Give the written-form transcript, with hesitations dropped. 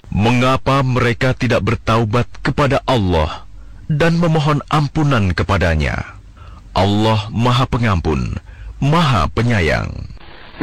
Mengapa mereka tidak bertaubat kepada Allah dan memohon ampunan kepadanya? Allah Maha Pengampun, Maha Penyayang.